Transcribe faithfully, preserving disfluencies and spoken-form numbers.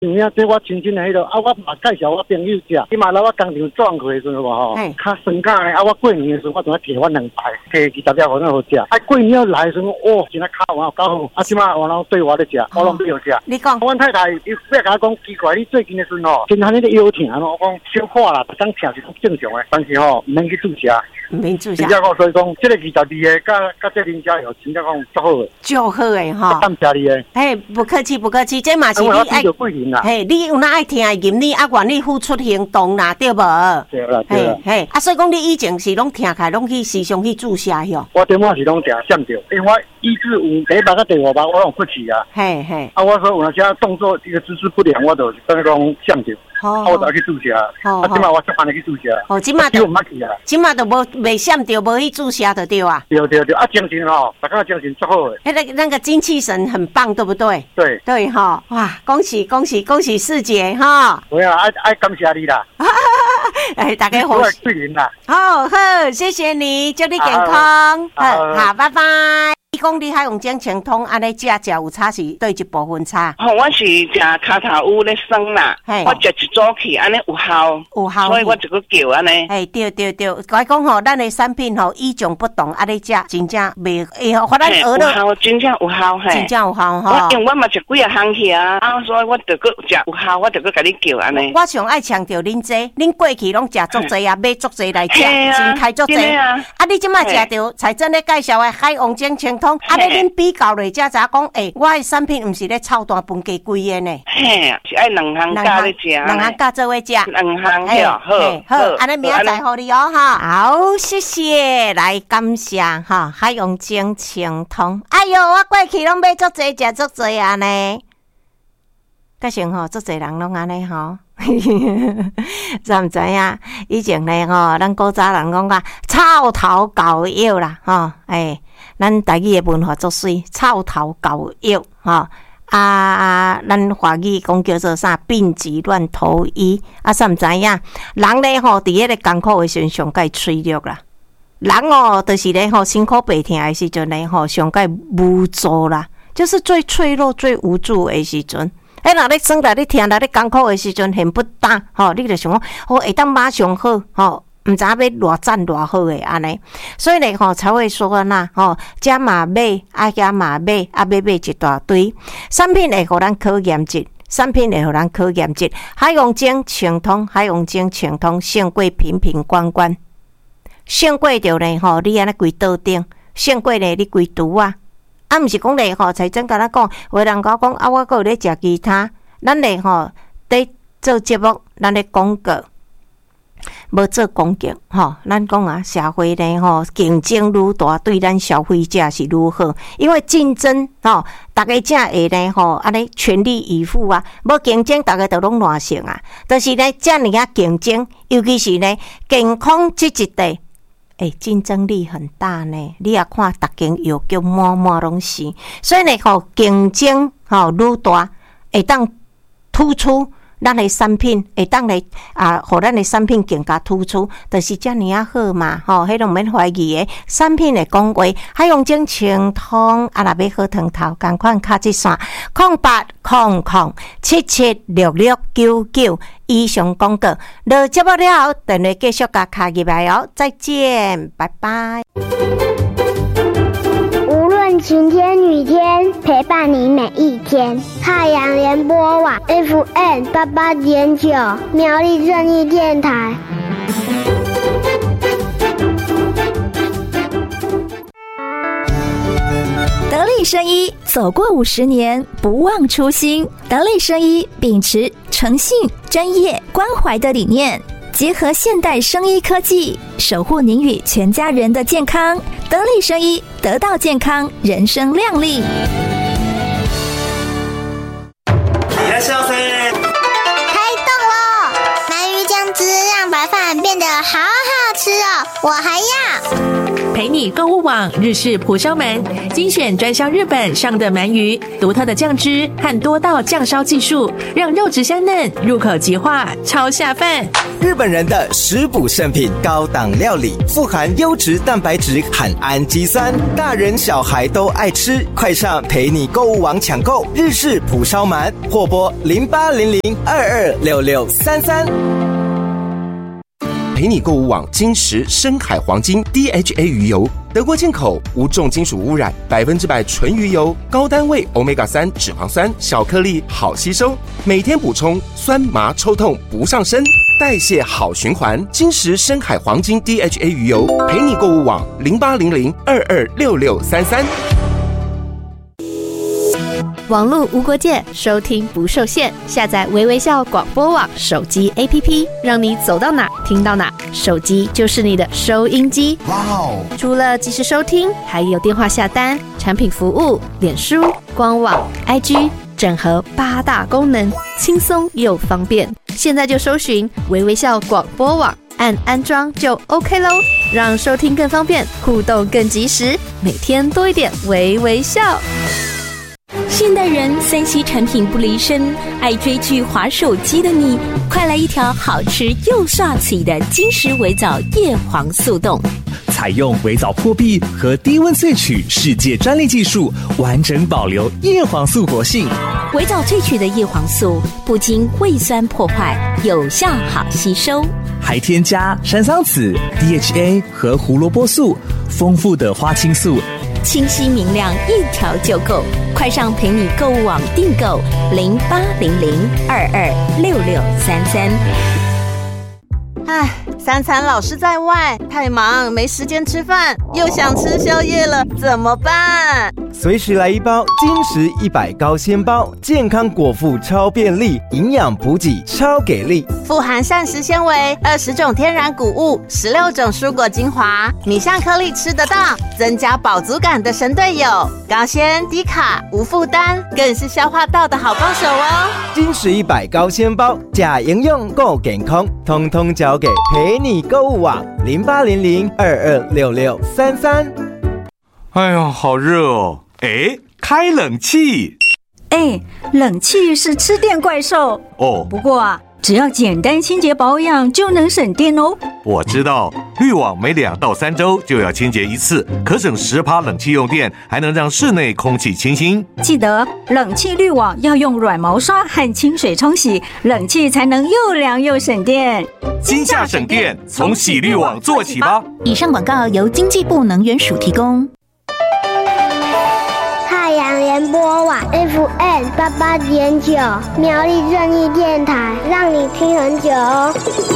有影这我亲亲的迄个啊，我嘛介绍我朋友食，伊嘛来我工厂撞过时阵有无吼，较酸甲的啊，我过年的时候我总要摕阮两排，摕几十粒互咱好食。啊，过年来的时候，哦，真系烤完搞好，啊，即马我拢对我咧食，我拢没有食。 你讲， 阮太太伊不要甲我讲奇怪，你最近的时阵吼，经常迄个腰疼咯，我讲小可啦，当吃是正常的，但是吼唔免去注射。 唔免注射。 真正讲，所以讲，这个二十二个，甲甲这林家有真正讲足好的， 足好的哈。 感谢你的。 嘿，不客气，不客气，这嘛是你爱。嘿，你有哪爱听的吟你啊，愿你付出行动啦，对无？ 对啦，对啦。 嘿，啊，所以讲你以前是拢听开，拢去时常去注射哟。 我点我是拢听想着，因为我一至五第一班甲第五班我拢有去啊。 嘿嘿。 啊，我说有那些动作一个姿势不良，我就等于讲想着。哦，我就要去注射。哦，啊，今嘛我就安尼去注射。哦， 今嘛就唔捌去啊。 今嘛就无未想着，无去注射就对啊。 对对对，啊，精神吼，大家精神足好诶。 那个那个精气神很棒，对不对？ 对对哈，哇，恭喜恭喜恭喜四姐哈！ 对啊，爱爱感谢你啦。 哎，大家好。 我桂林啦。 好好，谢谢你，祝你健康。好，好，拜拜。你讲你海用精清通安尼食食有差是对一部分差？ 哦，我是食骹头乌咧酸啦，我食一早起安尼有效， 有效， 所以我就个叫安尼。 哎，对对对，我讲吼，咱的产品吼与众不同，安尼食真正袂，哎吼，咱学了， 有效，真正有效，嘿， 真正有效吼。 我因为我嘛食几啊项去啊，啊，所以我就个食有效，我就个甲你叫安尼。 我上爱强调恁这，恁过去拢食足侪啊，买足侪来食，真开足侪。啊，你即摆食着财政咧介绍的海王精清通，啊，咧恁比较咧，才知讲，诶，我的产品毋是咧臭大分加贵的呢。 嘿，是爱两项加咧食， 两项加做伙食， 两项好，好， 好，安尼明仔载互你哦，哈。好，谢谢，来感谢哈，海王精清通。哎哟，我过去拢买足侪，食足侪安尼。加上吼，足侪人拢安尼吼。知唔知影？以前咧吼，咱古早人讲啊，臭头狗药啦，吼，诶，咱台语的文化作水，臭头狗药，吼啊，咱华语讲叫做啥？病急乱投医，啊，知唔知影？人咧吼，伫迄个艰苦的时阵上该脆弱啦。人哦，就是咧吼，辛苦白疼的时阵咧吼，上该无助啦，就是最脆弱、最无助的时阵。哎，若咧生来咧听，来咧艰苦的时阵，很不搭吼，你就想讲，哦，会当马上好吼，唔知要偌赞偌好诶安尼，所以咧吼才会说呐吼，加嘛买，啊加嘛买，啊买买一大堆，产品会互咱考验值，产品会互咱考验值，海王精清通，海王精清通胜过瓶瓶罐罐，胜过着咧吼，你安尼规桌顶，胜过咧你规厨啊。啊，毋是讲咧吼，才真甲咱讲，有人甲我讲啊，我阁有咧食其他，咱咧吼伫做节目，咱咧广告，无做攻击吼。咱讲啊，社会咧吼竞争愈大，对咱消费者是愈好，因为竞争吼，大家才会咧吼安尼全力以赴啊。无竞争，大家都拢烂性啊。就是咧，遮尔啊竞争，尤其是咧健康这一块。诶，竞争力很大呢。你也看，逐间药局满满拢是，所以呢，吼竞争吼愈大，会当突出咱的产品，会当来啊，互咱的产品更加突出，就是遮尔啊好嘛。吼，迄种免怀疑的产品的讲话，海王精清通啊，若要好汤头，赶快卡一线空八空空七七六六九九。以上广告，落节目了后，等你继续甲卡入来哦。再见，拜拜。 无论晴天雨天，陪伴你每一天。太阳联播网 F M 八八点九，苗栗正义电台。 得力生医走过五十年，不忘初心。得力生医秉持诚信、专业、关怀的理念，结合现代生医科技，守护您与全家人的健康。得力生医，得到健康，人生亮丽。 いらっしゃいませ。 开动喽！鳗鱼酱汁让白饭变得好好吃哦，我还要。 陪你你购物网日式蒲烧鳗，精选专销日本上等鳗鱼，独特的酱汁和多道酱烧技术，让肉质香嫩，入口即化，超下饭。 日本人的食补圣品，高档料理，富含优质蛋白质和氨基酸，大人小孩都爱吃。快上陪你购物网抢购日式蒲烧鳗，或拨零八零零二二六六三三。 陪你购物网金石深海黄金 D H A 鱼油，德国进口，无重金属污染，百分之百纯鱼油，高单位 欧米伽三 脂肪酸，小颗粒好吸收，每天补充，酸麻抽痛不上身，代谢好循环。金石深海黄金 D H A 鱼油，陪你购物网零八零零二二六六三三。 网络无国界，收听不受限。下载微微笑广播网手机 A P P， 让你走到哪听到哪，手机就是你的收音机。哇哦！除了即时收听，还有电话下单、产品服务、脸书、官网、I G， 整合八大功能，轻松又方便。现在就搜寻微微笑广播网，按安装就 OK 咯，让收听更方便，互动更及时，每天多一点微微笑。 现代人三 C 产品不离身，爱追剧滑手机的你，快来一条好吃又帅气的金石微藻叶黄素冻。 采用微藻破壁和低温萃取世界专利技术，完整保留叶黄素活性。 微藻萃取的叶黄素不经胃酸破坏，有效好吸收， 还添加山桑子、D H A 和胡萝卜素，丰富的花青素， 清晰明亮，一条就够。快上陪你购物网订购零八零零二二六六三三。 唉，三餐老是在外，太忙没时间吃饭，又想吃宵夜了，怎么办？ 随时来一包金石一百高纤包，健康果腹超便利，营养补给超给力， 富含膳食纤维、二十种天然谷物、十六种蔬果精华，米香颗粒吃得到，增加饱足感的神队友，高纤低卡无负担，更是消化道的好帮手哦。 金石一百高纤包，假营养够健康，通通交给陪你购物网零八零零二二六六三三。 哎呦，好热哦！哎，开冷气。 哎，冷气是吃电怪兽哦。 不过啊，只要简单清洁保养就能省电哦。 我知道，滤网每两到三周就要清洁一次，可省十趴冷气用电，还能让室内空气清新。 记得冷气滤网要用软毛刷和清水冲洗，冷气才能又凉又省电。 今夏省电，从洗滤网做起吧。 以上广告由经济部能源署提供。 太阳联播网 F M 八八点九，苗栗正义电台，让你听很久哦。